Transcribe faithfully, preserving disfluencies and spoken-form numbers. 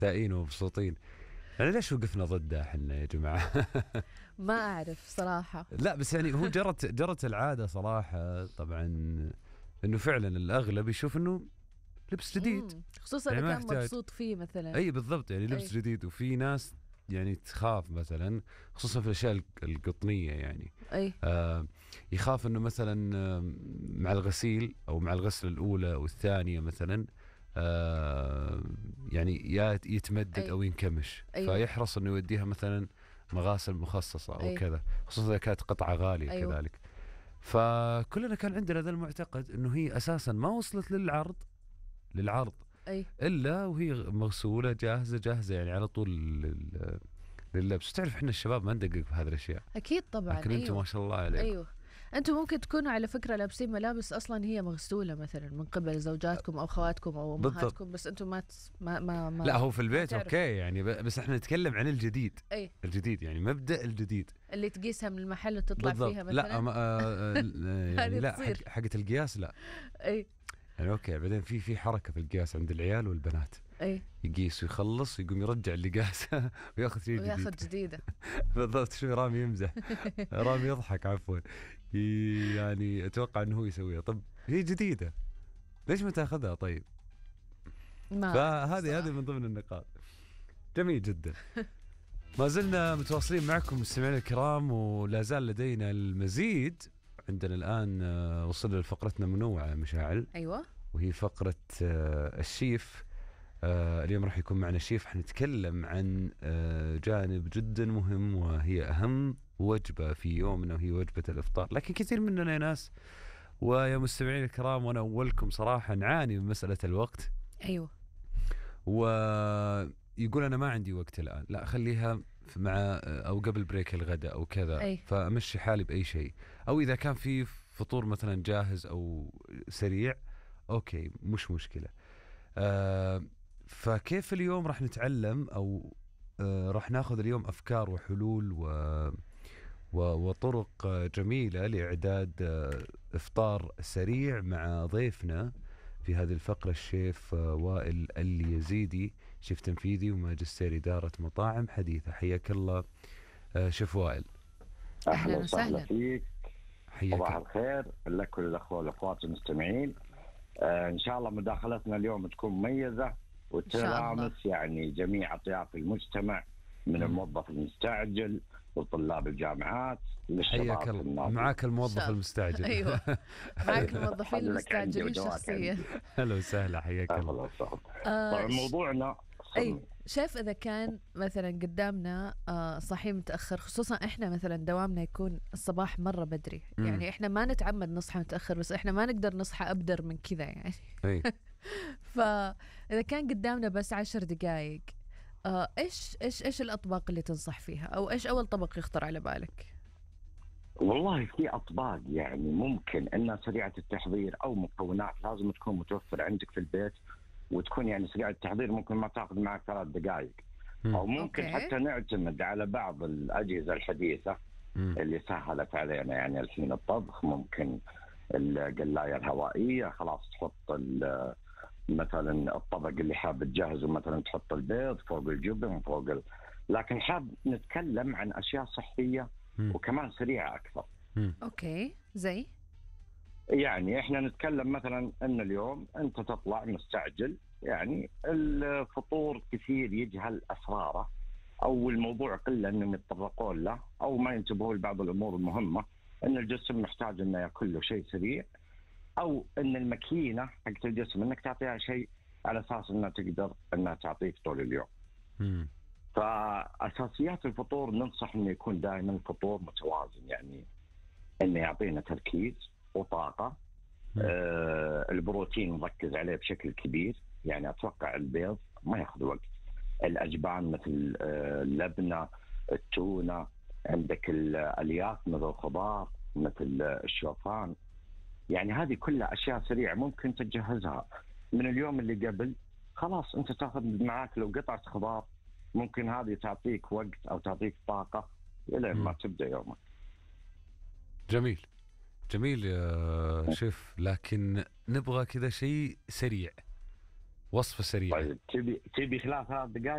مستائين ومبسوطين. يعني ليش وقفنا ضده احنا يا جماعة؟ ما أعرف صراحة. لا بس يعني هو جرت جرت العادة صراحة طبعا، انه فعلا الاغلب يشوف انه لبس جديد، مم. خصوصا يعني إذا ما كان يحتاج. مبسوط فيه مثلا. اي بالضبط، يعني أي. لبس جديد. وفي ناس يعني تخاف مثلا، خصوصا في الاشياء الق- القطنية يعني. أي. آه يخاف انه مثلا آه، مع الغسيل او مع الغسله الاولى او الثانيه مثلا، آه يعني يا يتمدد أي. او ينكمش، أيوه. فيحرص انه يوديها مثلا مغاسل مخصصه او أي. كذا، خصوصا اذا كانت قطعه غاليه أيوه. كذلك. فكلنا كان عندنا ذا المعتقد انه هي اساسا ما وصلت للعرض للعرض أي. الا وهي مغسوله جاهزه جاهزه يعني على طول لل- لللبس. تعرف احنا الشباب ما ندقق في هذه الاشياء، أكيد طبعا. لكن انتم ما أيوه. شاء الله عليكم. أيوه. أنتم ممكن تكونوا على فكرة لابسين ملابس أصلا هي مغسولة مثلا من قبل زوجاتكم أو خواتكم أو بالضبط. أمهاتكم، بس أنتم ما تس... ما ما ما لا هو في ما البيت تعرفوا. اوكي يعني، ب- بس احنا نتكلم عن الجديد. أي. الجديد يعني مبدأ الجديد. اللي تقيسها من المحل وتطلع بالضبط. فيها لا مثلا. أما آه آه يعني هذه لا حق تصير. حقة القياس لا. أي. يعني اوكي بعدين في في حركة في القياس عند العيال والبنات، أي. يقيس ويخلص يقوم يرجع اللي قاسه وياخذ شيء وياخذ جديد. جديدة. بالضبط. شوي رامي يمزح، رامي يضحك عفوا. ي- يعني اتوقع انه هو يسويها. طب هي جديدة ليش ما تاخذها طيب؟ ما أعرف فهذه هذه الصراحة. من ضمن النقاط. جميل جدا. ما زلنا متواصلين معكم مستمعينا الكرام، ولا زال لدينا المزيد. عندنا الآن آه، وصلنا لفقرتنا منوعة مشاعل، أيوة. وهي فقرة آه، الشيف. آه، اليوم راح يكون معنا شيف، حنتكلم عن آه، جانب جدا مهم، وهي أهم وجبة في يومنا وهي وجبة الإفطار. لكن كثير مننا يا ناس ويا مستمعين الكرام وأنا أولكم صراحة نعاني من مسألة الوقت، أيوة. ويقول أنا ما عندي وقت الآن، لا خليها في- مع أو قبل بريك الغداء أو كذا، أي. فأمشي حالي بأي شيء. أو إذا كان في فطور مثلا جاهز أو سريع أوكي مش مشكلة. آه فكيف اليوم راح نتعلم أو آه راح ناخذ اليوم أفكار وحلول و و- وطرق آه، جميلة لإعداد آه، إفطار سريع مع ضيفنا في هذه الفقرة الشيف آه، وائل اليزيدي، شيف تنفيذي وماجستير إدارة مطاعم حديثة. حياك الله آه، شيف وائل. أهلا اهلا وسهلا وسهلا. فيك. صباح حياك. الخير لك وللاخوه والاخوات المستمعين. آه ان شاء الله مداخلتنا اليوم تكون مميزه وتلامس يعني جميع اطياف المجتمع، من مم. الموظف المستعجل وطلاب الجامعات حياك للشباب الله. الناضج. معاك الموظف شاء. المستعجل. أيوة. معك الموظفين حلك عندي المستعجلين ودواك شخصيا. عندي. هلا وسهلا حياك اهلا الله. وسهلا. آه طبعا ش- موضوعنا أي شايف إذا كان مثلا قدامنا آه صاحيين متأخر، خصوصا إحنا مثلا دوامنا يكون الصباح مرة بدري، مم. يعني إحنا ما نتعمد نصحى متأخر بس إحنا ما نقدر نصحى أبدر من كذا يعني. أي. فإذا كان قدامنا بس عشر دقايق، آه إيش إيش إيش الأطباق اللي تنصح فيها، أو إيش أول طبق يخطر على بالك؟ والله في اطباق يعني ممكن انها سريعه التحضير او مكونات لازم تكون متوفره عندك في البيت وتكون يعني سريعه التحضير، ممكن ما تاخذ معك ثلاث دقائق. مم. او ممكن أوكي. حتى نعتمد على بعض الاجهزه الحديثه مم. اللي سهلت علينا يعني الحين الطبخ. ممكن القلايه الهوائيه، خلاص تحط ال- مثلا الطبق اللي حاب تجهزه، مثلا تحط البيض فوق الجبن فوق ال... لكن حاب نتكلم عن اشياء صحيه مم. وكمان سريعه اكثر. مم. أوكي. زي. يعني احنا نتكلم مثلا ان اليوم انت تطلع مستعجل، يعني الفطور كثير يجهل اسراره، او الموضوع قله انهم يتطرقون له او ما ينتبهوا لبعض الامور المهمه، ان الجسم محتاج انه ياكل له شيء سريع، او ان الماكينه حقت الجسم انك تعطيها شيء على اساس انها تقدر انها تعطيك طول اليوم. مم. فاساسيات الفطور ننصح انه يكون دائما الفطور متوازن، يعني انه يعطينا تركيز وطاقه. مم. آه البروتين نركز عليه بشكل كبير، يعني اتوقع البيض ما ياخذ وقت، الاجبان مثل آه اللبنه، التونه، عندك الالياف مثل الخضار مثل الشوفان، يعني هذه كلها اشياء سريعه ممكن تجهزها من اليوم اللي قبل. خلاص انت تاخذ معك لو قطعه خضار، ممكن هذه تعطيك وقت او تعطيك طاقه الى ما مم. تبدا يومك. جميل. جميل يا شيف، لكن نبغى كذا شيء سريع، وصفة سريعة. طيب تبي تبي خلال ثلاث دقائق